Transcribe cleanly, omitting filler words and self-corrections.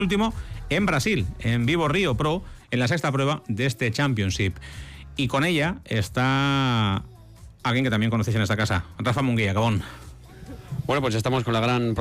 último en Brasil, en Vivo Río Pro, en la sexta prueba de este Championship. Y con ella está alguien que también conocéis en esta casa, Rafa Munguía, Gabón. Bueno, pues estamos con la gran